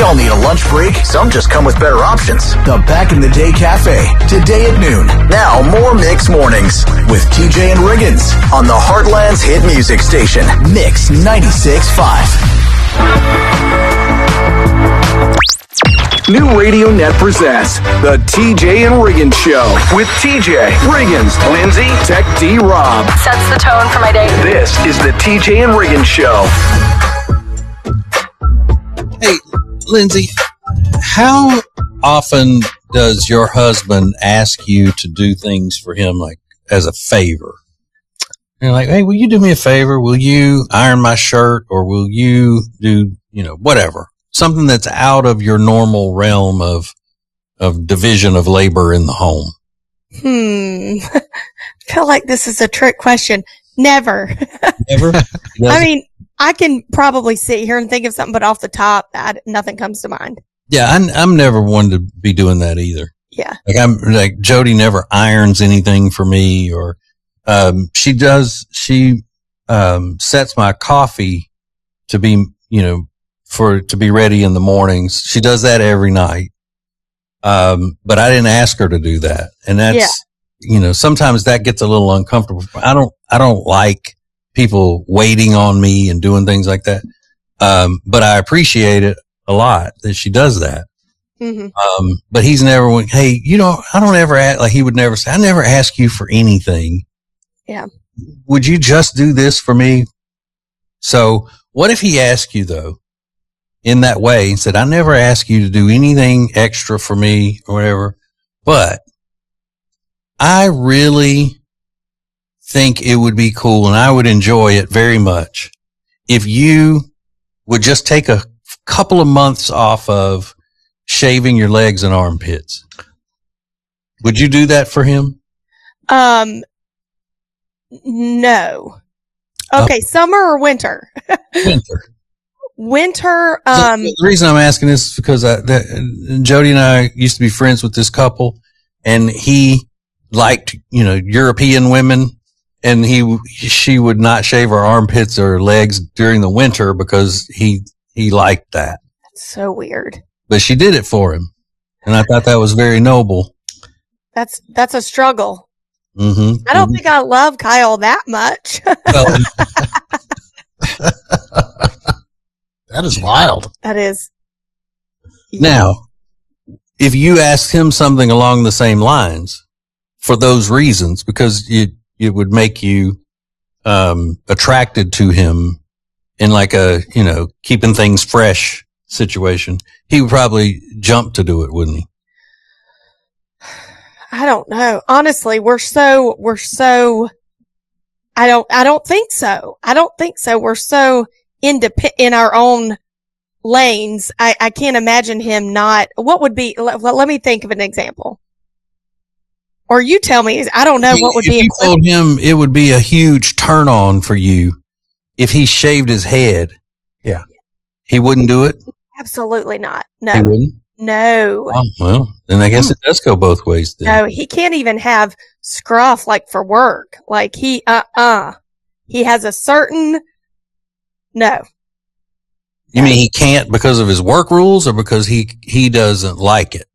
We all need a lunch break. Some just come with better options. The Back in the Day Cafe, today at noon. Now, more Mix Mornings with TJ and Riggins on the Heartland's hit music station, Mix 96.5. New Radio Net presents the TJ and Riggins Show with TJ, Riggins, Lindsay, Tech D, Rob. Sets the tone for my day. This is the TJ and Riggins Show. Hey, Lindsay, how often does your husband ask you to do things for him, like as a favor? You're like, hey, will you do me a favor? Will you iron my shirt, or will you do, whatever? Something that's out of your normal realm of division of labor in the home. I feel like this is a trick question. Never. Never? I mean, I can probably sit here and think of something, but off the top, nothing comes to mind. Yeah, I'm never one to be doing that either. Yeah. Like Jody never irons anything for me, or she sets my coffee to be, to be ready in the mornings. She does that every night. But I didn't ask her to do that. And that's, sometimes that gets a little uncomfortable. I don't like people waiting on me and doing things like that. But I appreciate it a lot that she does that. Mm-hmm. But he's never went, hey, I don't ever ask, like he would never say, I never ask you for anything. Yeah. Would you just do this for me? So what if he asked you though, in that way, and said, I never ask you to do anything extra for me or whatever, but I really think it would be cool and I would enjoy it very much if you would just take a couple of months off of shaving your legs and armpits. Would you do that for him? No. Okay, summer or winter? Winter. Winter. The reason I'm asking this is because Jody and I used to be friends with this couple, and he liked, European women, and she would not shave her armpits or legs during the winter because he liked that. That's so weird. But she did it for him, and I thought that was very noble. That's a struggle. Mm-hmm. I don't think I love Kyle that much. That is wild. That is. Yeah. Now, if you asked him something along the same lines for those reasons, because it would make you attracted to him in like a, keeping things fresh situation, he would probably jump to do it, wouldn't he? I don't know. Honestly, we're so, I don't think so. I don't think so. We're so independent in our own lanes. I can't imagine him not. What would be, let me think of an example. Or you tell me, I don't know what would be. If you told him it would be a huge turn on for you if he shaved his head. Yeah. He wouldn't do it? Absolutely not. No. He wouldn't? No. Oh, well, then I guess it does go both ways then. No, he can't even have scruff like for work. Like he has a certain, no. You mean he can't because of his work rules or because he doesn't like it?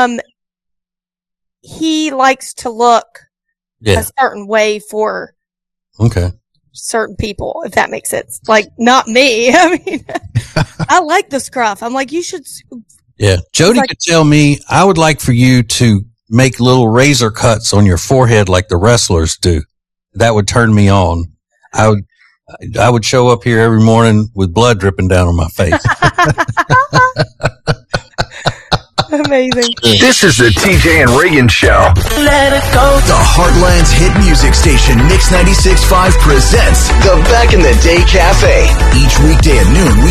He likes to look a certain way for certain people, if that makes sense. Like not me. I mean, I like the scruff. I'm like, you should. Yeah. Jody could tell me, I would like for you to make little razor cuts on your forehead like the wrestlers do. That would turn me on. I would show up here every morning with blood dripping down on my face. Amazing. This is the TJ and Riggins Show. Let it go. The Heartland's hit music station, Mix 96.5 presents the Back in the Day Cafe. Each weekday at noon,